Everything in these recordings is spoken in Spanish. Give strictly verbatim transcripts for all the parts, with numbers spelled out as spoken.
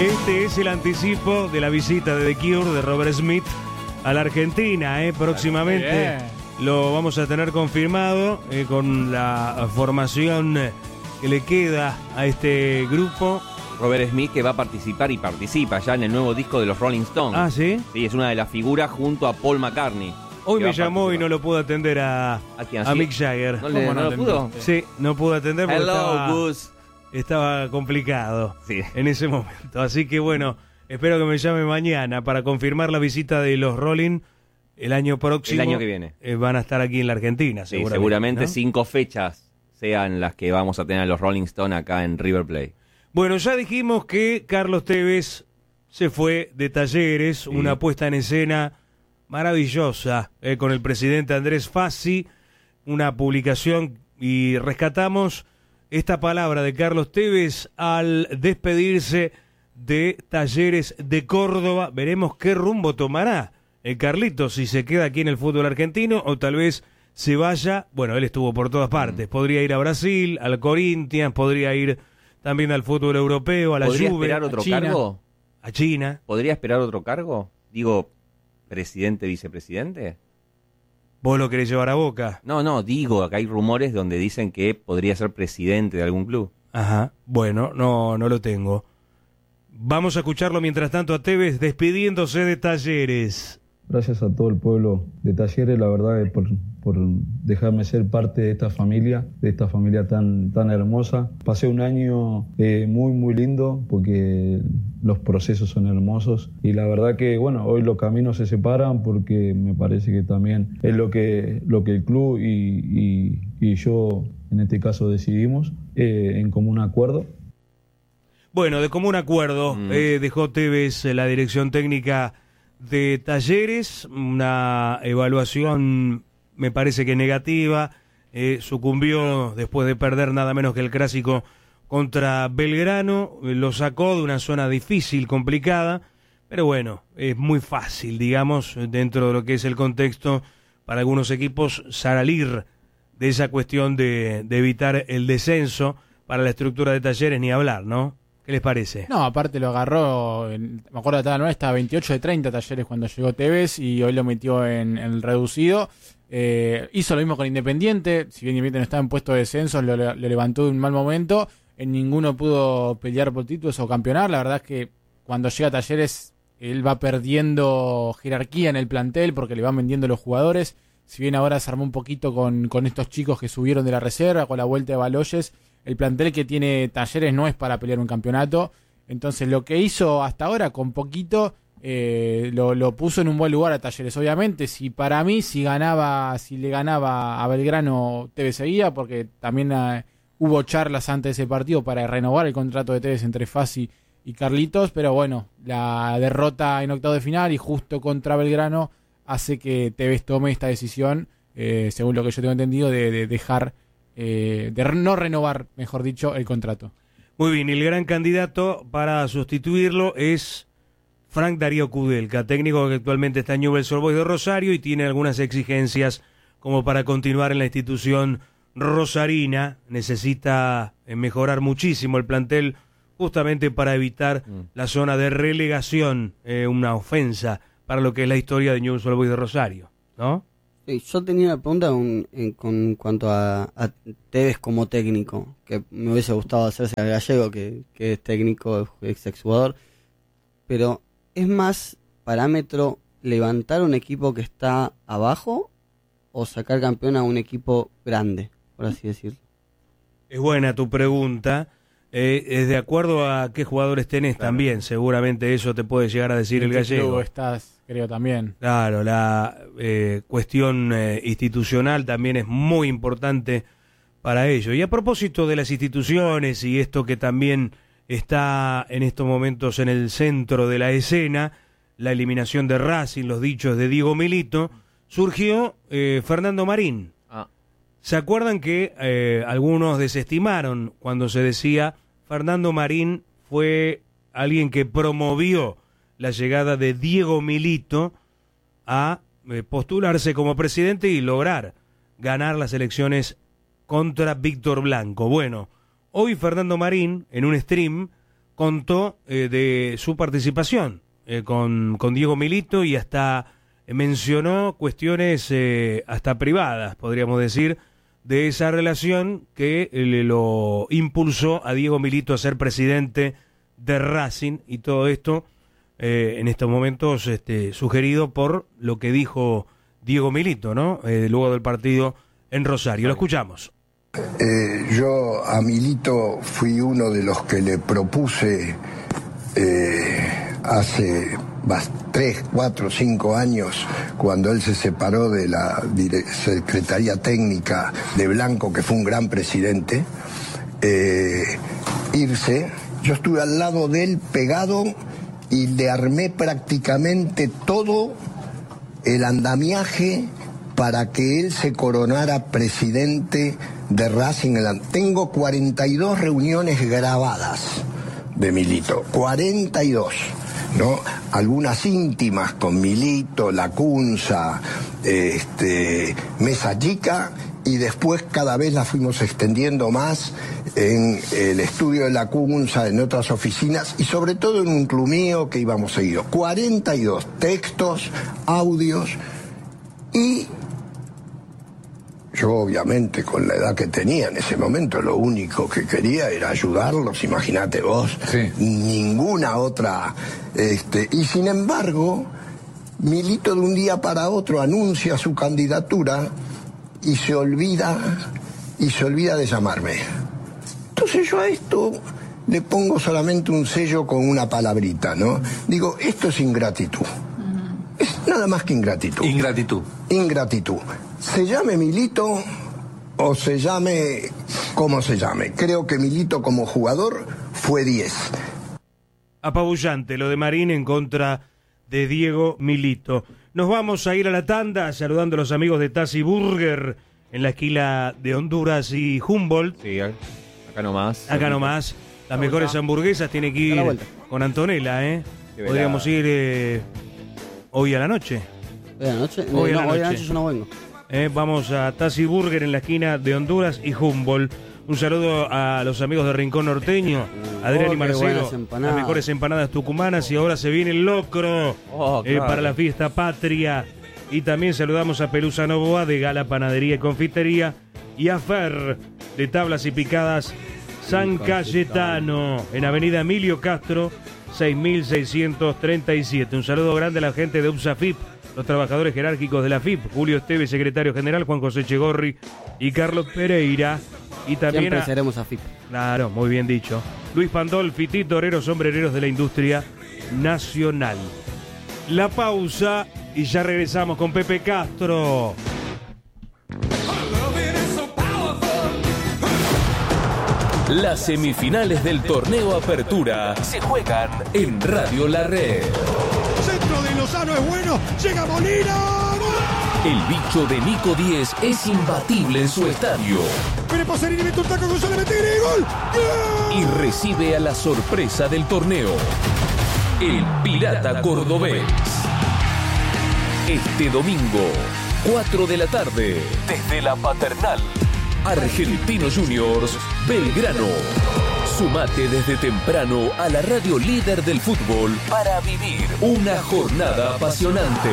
Este es el anticipo de la visita de The Cure, de Robert Smith, a la Argentina. ¿eh? Próximamente lo vamos a tener confirmado eh, con la formación que le queda a este grupo. Robert Smith, que va a participar y participa ya en el nuevo disco de los Rolling Stones. Ah, ¿sí? Sí, es una de las figuras junto a Paul McCartney. Hoy me llamó y no lo pudo atender a, ¿A, quién, a Mick Jagger. ¿No, le, ¿no, no lo pudo? Sí, no pudo atender porque Hello, estaba, Gus. estaba complicado sí. en ese momento. Así que bueno, espero que me llame mañana para confirmar la visita de los Rolling el año próximo. El año que viene. Eh, van a estar aquí en la Argentina, sí, seguramente. Seguramente ¿no? cinco fechas sean las que vamos a tener a los Rolling Stones acá en River Plate. Bueno, ya dijimos que Carlos Tevez se fue de Talleres, sí. Una puesta en escena maravillosa eh, con el presidente Andrés Fassi, una publicación, y rescatamos esta palabra de Carlos Tevez al despedirse de Talleres de Córdoba. Veremos qué rumbo tomará el Carlitos, si se queda aquí en el fútbol argentino o tal vez se vaya. Bueno, él estuvo por todas partes, mm. podría ir a Brasil, al Corinthians, podría ir también al fútbol europeo, a la Juve. ¿Podría esperar otro a China, cargo? A China. ¿Podría esperar otro cargo? Digo, presidente, vicepresidente. ¿Vos lo querés llevar a Boca? No, no, digo, acá hay rumores donde dicen que podría ser presidente de algún club. Ajá, bueno, no, no lo tengo. Vamos a escucharlo mientras tanto a Tevez despidiéndose de Talleres. Gracias a todo el pueblo de Talleres, la verdad, por, por dejarme ser parte de esta familia, de esta familia tan, tan hermosa. Pasé un año eh, muy, muy lindo porque los procesos son hermosos y la verdad que, bueno, hoy los caminos se separan porque me parece que también es lo que, lo que el club y, y, y yo, en este caso, decidimos eh, en común acuerdo. Bueno, de común acuerdo mm. eh, dejó Tevez la dirección técnica de Talleres, una evaluación me parece que negativa, eh, sucumbió después de perder nada menos que el clásico contra Belgrano, eh, lo sacó de una zona difícil, complicada, pero bueno, es muy fácil, digamos, dentro de lo que es el contexto para algunos equipos salir de esa cuestión de, de evitar el descenso. Para la estructura de Talleres ni hablar, ¿no? ¿Qué les parece? No, aparte lo agarró, en, me acuerdo de la nueva, estaba veintiocho de treinta Talleres cuando llegó Tevez y hoy lo metió en, en el reducido. Eh, hizo lo mismo con Independiente, si bien Independiente no estaba en puesto de descenso, lo, lo levantó de un mal momento. En ninguno pudo pelear por títulos o campeonar. La verdad es que cuando llega a Talleres, él va perdiendo jerarquía en el plantel porque le van vendiendo los jugadores. Si bien ahora se armó un poquito con, con estos chicos que subieron de la reserva, con la vuelta de Baloyes, el plantel que tiene Talleres no es para pelear un campeonato. Entonces lo que hizo hasta ahora con poquito eh, lo, lo puso en un buen lugar a Talleres. Obviamente, si para mí si ganaba, si le ganaba a Belgrano, Tevez seguía, porque también uh, hubo charlas antes de ese partido para renovar el contrato de Tevez entre Fassi y Carlitos, pero bueno, la derrota en octavo de final y justo contra Belgrano hace que Tevez tome esta decisión, eh, según lo que yo tengo entendido, de, de dejar Eh, de no renovar, mejor dicho, el contrato. Muy bien, y el gran candidato para sustituirlo es Frank Darío Kudelka, técnico que actualmente está en Newell's Old Boys de Rosario y tiene algunas exigencias como para continuar en la institución rosarina. Necesita mejorar muchísimo el plantel justamente para evitar mm. la zona de relegación, eh, una ofensa para lo que es la historia de Newell's Old Boys de Rosario, ¿no? Yo tenía una pregunta en, en, con cuanto a, a Tevez como técnico, que me hubiese gustado hacerse al Gallego, que, que es técnico, ex exjugador, pero ¿es más parámetro levantar un equipo que está abajo o sacar campeón a un equipo grande, por así decirlo? Es buena tu pregunta. Eh, es de acuerdo a qué jugadores tenés claro. También, seguramente eso te puede llegar a decir el Gallego. Estás, creo también. Claro, la eh, cuestión eh, institucional también es muy importante para ello. Y a propósito de las instituciones y esto que también está en estos momentos en el centro de la escena, la eliminación de Racing, los dichos de Diego Milito, surgió eh, Fernando Marín. Ah. ¿Se acuerdan que eh, algunos desestimaron cuando se decía Fernando Marín fue alguien que promovió la llegada de Diego Milito a eh, postularse como presidente y lograr ganar las elecciones contra Víctor Blanco? Bueno, hoy Fernando Marín, en un stream, contó eh, de su participación eh, con, con Diego Milito y hasta mencionó cuestiones eh, hasta privadas, podríamos decir, de esa relación que le lo impulsó a Diego Milito a ser presidente de Racing, y todo esto eh, en estos momentos este, sugerido por lo que dijo Diego Milito, ¿no? Eh, luego del partido en Rosario. Lo escuchamos. Eh, yo a Milito fui uno de los que le propuse eh, hace tres, cuatro, cinco años, cuando él se separó de la Secretaría Técnica de Blanco, que fue un gran presidente, eh, irse. Yo estuve al lado de él pegado y le armé prácticamente todo el andamiaje para que él se coronara presidente de Racing. Tengo cuarenta y dos reuniones grabadas de Milito, cuarenta y dos, ¿no? Algunas íntimas con Milito, Lacunza, este, Mesa Chica, y después cada vez las fuimos extendiendo más en el estudio de Lacunza, en otras oficinas, y sobre todo en un club mío que íbamos seguido. cuarenta y dos textos, audios, y yo obviamente con la edad que tenía en ese momento lo único que quería era ayudarlos, imagínate vos, sí. Ninguna otra, este, y sin embargo Milito de un día para otro anuncia su candidatura y se olvida, y se olvida de llamarme. Entonces yo a esto le pongo solamente un sello con una palabrita, ¿no? Digo, esto es ingratitud. Es nada más que ingratitud. Ingratitud. Ingratitud. Se llame Milito o se llame como se llame. Creo que Milito como jugador fue diez. Apabullante lo de Marín en contra de Diego Milito. Nos vamos a ir a la tanda saludando a los amigos de Tassi Burger en la esquina de Honduras y Humboldt. Sí, acá nomás. Acá nomás. Las mejores hamburguesas, tiene que ir con Antonella, ¿eh? Podríamos ir eh, hoy a la noche. ¿Hoy a la noche? Hoy, no, a, la hoy noche. a la noche yo no vengo. Eh, vamos a Tassi Burger en la esquina de Honduras y Humboldt. Un saludo a los amigos de Rincón Norteño, Adrián oh, y Marcelo, las mejores empanadas tucumanas, y ahora se viene el locro oh, eh, para la fiesta patria. Y también saludamos a Pelusa Novoa de Gala Panadería y Confitería, y a Fer de Tablas y Picadas San Cayetano, en Avenida Emilio Castro seis mil seiscientos treinta y siete. Un saludo grande a la gente de U P S A F I P, los trabajadores jerárquicos de la F I P, Julio Esteves, secretario general, Juan José Chegorri y Carlos Pereira. Y también siempre a, seremos a F I P. Claro, muy bien dicho. Luis Pandolfi, toreros, sombrereros de la industria nacional. La pausa y ya regresamos con Pepe Castro. Las semifinales del torneo Apertura se juegan en Radio La Red. Centro de Lozano es bueno, llega Molina. El bicho de Nico Díez es imbatible en su estadio. Viene Pacerini, mete un taco, González, mete y gol. ¡Gol! Y recibe a la sorpresa del torneo, el Pirata Cordobés. Este domingo, cuatro de la tarde, desde la Paternal, Argentinos Juniors, Belgrano. Sumate desde temprano a la radio líder del fútbol para vivir una jornada apasionante.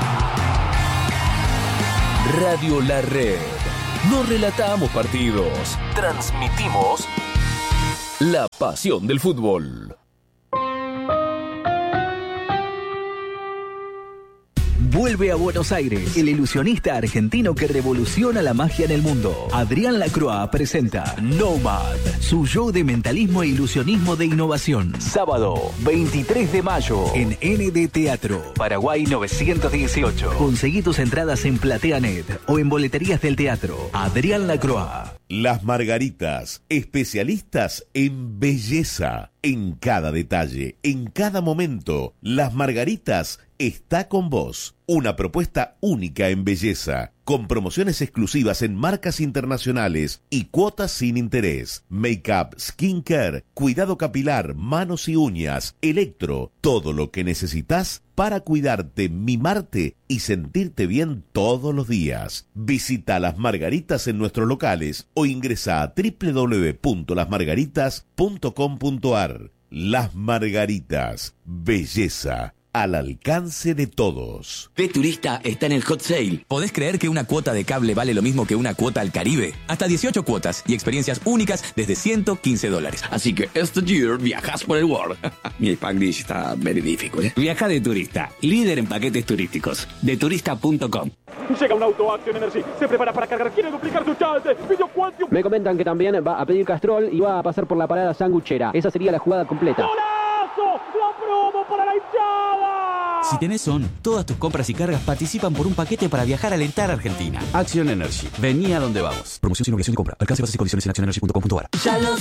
Radio La Red. No relatamos partidos, transmitimos la pasión del fútbol. Vuelve a Buenos Aires, el ilusionista argentino que revoluciona la magia en el mundo. Adrián Lacroix presenta Nomad, su show de mentalismo e ilusionismo de innovación. Sábado, veintitrés de mayo, en N D Teatro, Paraguay novecientos dieciocho. Conseguí tus entradas en PlateaNet o en boleterías del teatro. Adrián Lacroix. Las Margaritas, especialistas en belleza. En cada detalle, en cada momento, Las Margaritas está con vos. Una propuesta única en belleza, con promociones exclusivas en marcas internacionales y cuotas sin interés. Make-up, skincare, cuidado capilar, manos y uñas, electro, todo lo que necesitas para cuidarte, mimarte y sentirte bien todos los días. Visita Las Margaritas en nuestros locales o ingresa a doble u doble u doble u punto las margaritas punto com punto a r. Las Margaritas, belleza al alcance de todos. P Turista está en el hot sale. ¿Podés creer que una cuota de cable vale lo mismo que una cuota al Caribe? Hasta dieciocho cuotas y experiencias únicas desde ciento quince dólares. Así que este year viajas por el world. Mi Spanglish está veridífico, ¿eh? Viaja de Turista, líder en paquetes turísticos. de turista punto com. Llega un auto Action Energy, se prepara para cargar, quiere duplicar su chance. Pidió Quantium. Me comentan que también va a pedir Castrol y va a pasar por la parada sanguchera. Esa sería la jugada completa. ¡Golazo! ¡La promo para la hinchada! Si tenés Son, todas tus compras y cargas participan por un paquete para viajar a alentar a Argentina. Action Energy. Vení a donde vamos. Promoción sin obligación de compra. Alcance bases y condiciones en action energy punto com punto a r. Ya lo